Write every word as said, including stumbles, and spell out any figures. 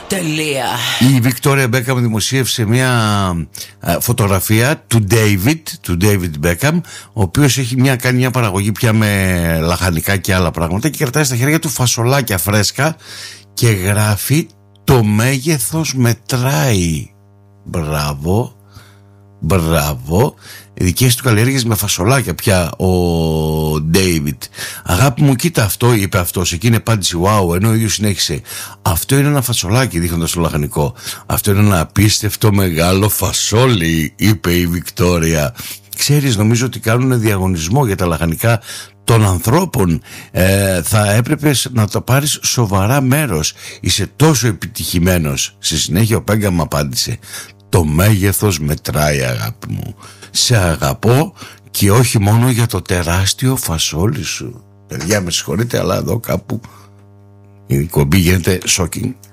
Τελεία. Η Βικτόρια Μπέκαμ δημοσίευσε μια φωτογραφία του David, του David Beckham, ο οποίος έχει μια, κάνει μια παραγωγή πια με λαχανικά και άλλα πράγματα και κρατάει στα χέρια του φασολάκια φρέσκα και γράφει «Το μέγεθος μετράει». Μπράβο, μπράβο. Οι δικές του καλλιέργειες με φασολάκια πια ο David. Αγάπη μου, κοίτα αυτό, είπε αυτός. Εκείνη απάντησε wow, ενώ ο ίδιος συνέχισε. Αυτό είναι ένα φασολάκι, δείχνοντας το λαχανικό. Αυτό είναι ένα απίστευτο μεγάλο φασόλι, είπε η Βικτόρια. Ξέρεις, νομίζω ότι κάνουν διαγωνισμό για τα λαχανικά των ανθρώπων. ε, Θα έπρεπε να το πάρεις σοβαρά μέρος. Είσαι τόσο επιτυχημένος. Στη συνέχεια ο Μπέκαμ απάντησε: το μέγεθος μετράει, αγάπη μου. Σε αγαπώ και όχι μόνο για το τεράστιο φασόλι σου. Παιδιά, με συγχωρείτε, αλλά εδώ κάπου η κομπή γίνεται shocking.